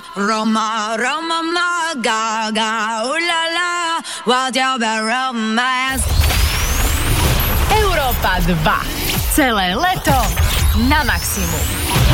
Roma, Roma, ma, gaga, ulala, what your romance. Európa 2. Celé leto na maximum.